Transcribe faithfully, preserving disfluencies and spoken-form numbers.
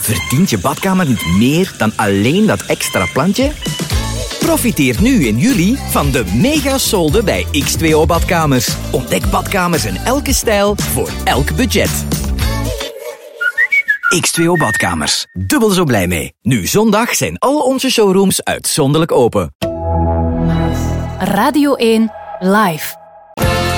Verdient je badkamer niet meer dan alleen dat extra plantje? Profiteer nu in juli van de mega-solde bij X twee O Badkamers. Ontdek badkamers in elke stijl voor elk budget. X twee O Badkamers. Dubbel zo blij mee. Nu zondag zijn al onze showrooms uitzonderlijk open. Radio één Live.